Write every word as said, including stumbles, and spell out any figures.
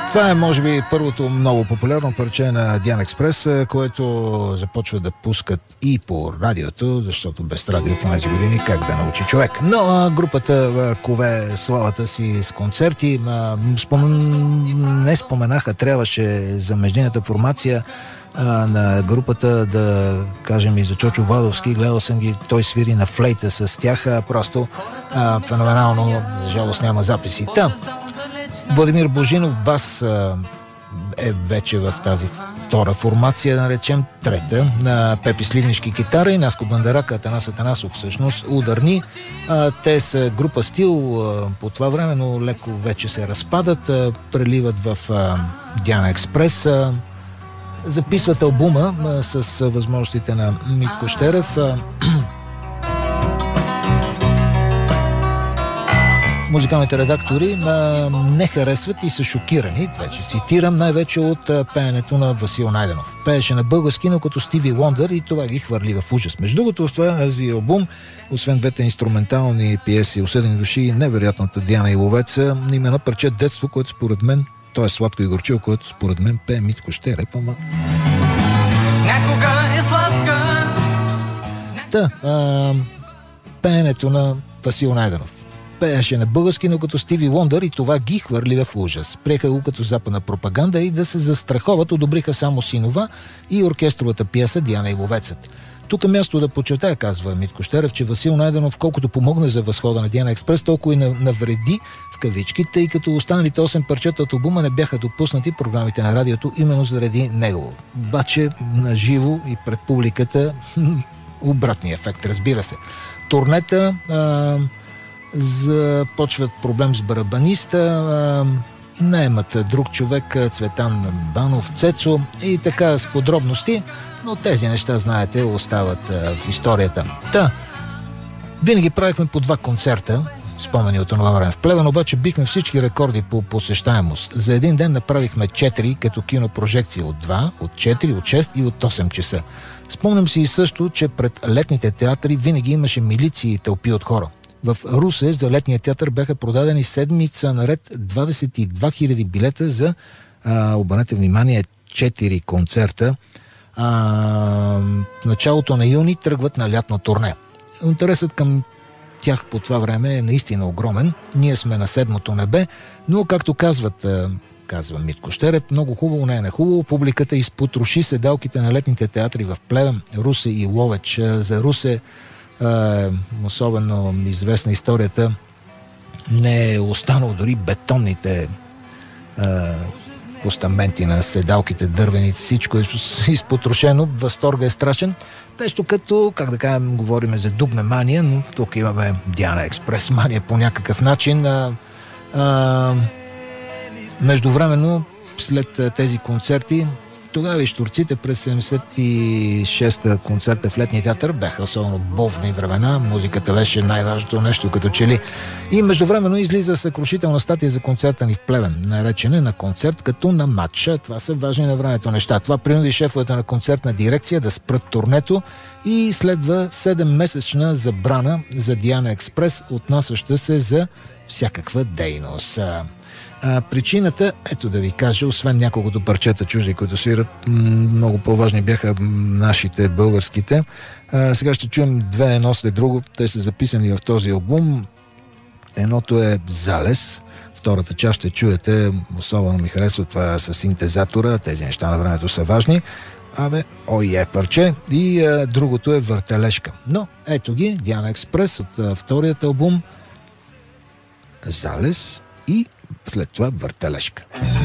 Това е, може би, първото много популярно парче на Диана Експрес, което започва да пускат и по радиото, защото без радио в тези години как да научи човек. Но а, групата кове славата си с концерти. А, спом... Не споменаха, трябваше за междинната формация а, на групата да кажем и за Чочо Владовски. Гледал съм ги, той свири на флейта с тях. А, просто а, феноменално, за жалост няма записи. Та, Владимир Божинов бас а, е вече в тази втора формация, да наречем трета, на Пепи Сливнишки китара и Наско Бандарака, Атанас Атанасов всъщност ударни. А, те са група стил а, по това време, но леко вече се разпадат, а, преливат в а, Диана Експрес, а, записват албума а, с а, възможностите на Митко Щерев. А, Музикалните редактори а, не харесват и са шокирани, вече цитирам, най-вече от а, пеенето на Васил Найденов. Пееше на български, но като Стиви Лондър и това ги хвърли в ужас. Между другото, в този албум, освен двете инструментални пиеси "Осъдени души" и невероятната Диана и ловеца, има едно парче "Детство", което според мен, то е Сладко и горчиво, което според мен пее Митко Щерев, ама... Някога е сладка. Та, а, пеенето на Васил Найденов. Пееше на български, но като Стиви Лондър и това ги хвърли в ужас. Приеха го като западна пропаганда и да се застраховат, одобриха само синова и оркестровата пиеса "Диана и ловецът". Тук е място да подчертая, казва Митко Щерев, че Васил Найденов колкото помогне за възхода на Диана Експрес, толкова и навреди в кавички, тъй като останалите осем парчета от албума не бяха допуснати в програмите на радиото именно заради него. Обаче на живо и пред публиката обратния ефект, разбира се. Турнета а, започват проблем с барабаниста, наемат друг човек, Цветан Банов, Цецо и така с подробности, но тези неща, знаете, остават в историята. Та, винаги правихме по два концерта, спомени от това време. В Плевен обаче бихме всички рекорди по посещаемост. За един ден направихме четири, като кинопрожекция от два, от четири, от шест и от осем часа. Спомням си и също, че пред летните театри винаги имаше милиции и тълпи от хора. В Русе за летния театър бяха продадени седмица наред двадесет и две хиляди билета за, а, обърнете внимание, четири концерта. А, началото на юни тръгват на лятно турне. Интересът към тях по това време е наистина огромен. Ние сме на седмото небе, но както казват, казва Митко Щерев, много хубаво, не е не хубаво. Публиката изпотроши седалките на летните театри в Плевен, Русе и Ловеч. За Русе Uh, особено известна историята, не е останало дори бетонните uh, постаменти на седалките, дървените, всичко е изпотрошено, възторга е страшен. Нещо като, как да кажем, говорим за дугме мания, но тук имаме Диана Експрес мания по някакъв начин. Uh, uh, междувременно, след тези концерти, тогава и щурците през седемдесет и шеста концерта в летния театър бяха особено бовни времена. Музиката беше най-важното нещо като че ли. И междувременно излиза съкрушителна статия за концерта ни в Плевен, наречена "На концерт като на матча". Това са важни на времето неща. Това принуди шефовете на концертна дирекция да спрат турнето и следва седеммесечна забрана за Диана Експрес, отнасяща се за всякаква дейност. А, причината, ето да ви кажа, освен няколкото парчета чужди, които свират, много по-важни бяха нашите, българските. А, сега ще чуем две едно след друго. Те са записани в този албум. Едното е "Залез", втората част ще чуете, особено ми харесва това с синтезатора, тези неща на времето са важни. Абе, ой е парче. И а, другото е "Въртележка". Но ето ги, Диана Експрес от а, вторият албум "Залез" и след това "Въртележка".